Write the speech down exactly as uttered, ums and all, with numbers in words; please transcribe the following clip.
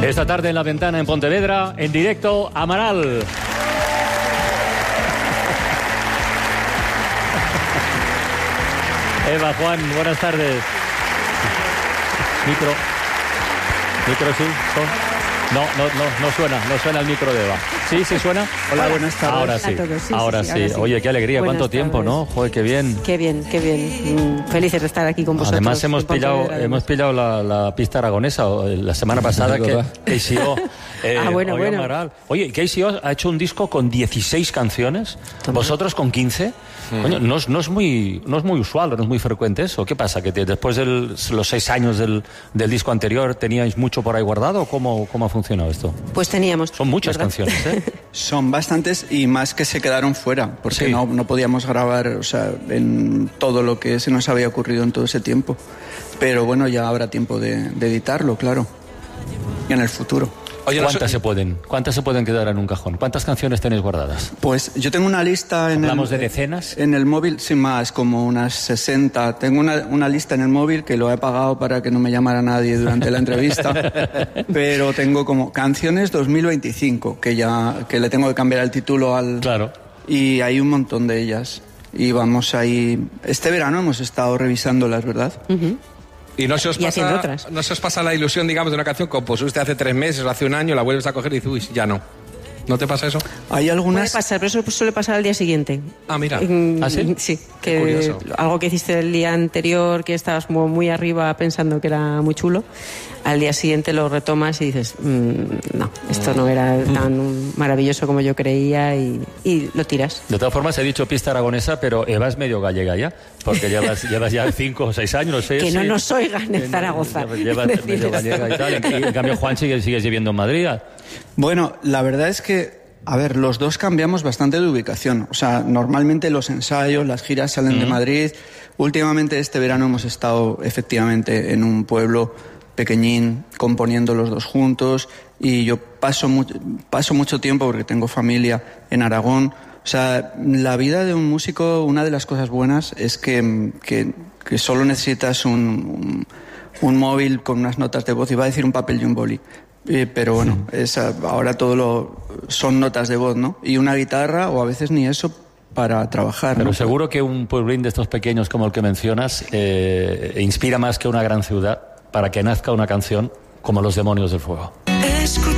Esta tarde en La Ventana en Pontevedra, en directo, Amaral. Eva, Juan, buenas tardes. Micro. Micro, sí, son. No, no, no, no suena, no suena el micro de Eva. ¿Sí, sí suena? Hola, buenas tardes. Ahora sí, todos, sí, ahora, sí, sí. ahora sí. Oye, qué alegría, Buenas cuánto tiempo, tardes. ¿no? Joder, qué bien. Qué bien, qué bien. Mm, Felices de estar aquí con vosotros. Además hemos en Pontevedra, pillado, además. hemos pillado la, la pista aragonesa o, eh, la semana pasada que K C O. Eh, Ah, bueno, hoy bueno. Amaral. Oye, K C O ha hecho un disco con dieciséis canciones, Toma. vosotros con quince. Mm. Coño, no es, no es muy, no es muy usual, no es muy frecuente eso. ¿Qué pasa? ¿Que te- después de los seis años del, del disco anterior teníais mucho por ahí guardado? ¿O ¿Cómo, cómo ha funcionado esto? Pues teníamos. Son muchas ¿verdad? canciones, ¿eh? Son bastantes y más que se quedaron fuera, porque Sí. no, no podíamos grabar, o sea, en todo lo que se nos había ocurrido en todo ese tiempo. Pero bueno, ya habrá tiempo de, de editarlo, claro. Y en el futuro. Oye, no ¿Cuántas sé- se pueden? ¿Cuántas se pueden quedar en un cajón? ¿Cuántas canciones tenéis guardadas? Pues yo tengo una lista en ¿Hablamos el, de decenas? En el móvil, sin más, como unas sesenta. Tengo una, una lista en el móvil que lo he pagado para que no me llamara nadie durante la entrevista. Pero tengo como canciones dos mil veinticinco, que ya que le tengo que cambiar el título al... Claro. Y hay un montón de ellas. Y vamos ahí... Este verano hemos estado revisándolas, ¿verdad? Ujú. Y no se os Y haciendo pasa, otras. no se os pasa la ilusión, digamos, de una canción que compusiste hace tres meses o hace un año, la vuelves a coger y dices, uy, ya no. ¿No te pasa eso? Hay Puede algunas... pasar, pero eso suele pasar al día siguiente. Ah, mira. Mm, ¿Ah, sí? Sí, Qué que curioso. algo que hiciste el día anterior, que estabas como muy arriba pensando que era muy chulo, al día siguiente lo retomas y dices, mm, no, esto no era tan maravilloso como yo creía y, y lo tiras. De todas formas, he dicho pista aragonesa, pero Eva es medio gallega ya, porque llevas, llevas ya cinco o seis años. ¿sí? Que no Sí. nos oigan en Zaragoza. Llevas, llevas Decir medio esto. gallega y tal. En, en cambio, Juan sigue, sigues viviendo en Madrid. Bueno, la verdad es que, a ver, los dos cambiamos bastante de ubicación. O sea, normalmente los ensayos, las giras salen de Madrid. Últimamente este verano hemos estado efectivamente en un pueblo pequeñín, componiendo los dos juntos. Y yo paso, mu- paso mucho tiempo, porque tengo familia en Aragón. O sea, la vida de un músico, una de las cosas buenas es que, que, que solo necesitas un, un, un móvil con unas notas de voz. Iba a decir un papel y un boli. Eh, pero bueno, es, ahora todo lo son notas de voz, ¿no? Y una guitarra, o a veces ni eso, para trabajar, Pero ¿no? seguro que un pueblín de estos pequeños como el que mencionas eh, inspira más que una gran ciudad para que nazca una canción como Los Demonios del Fuego.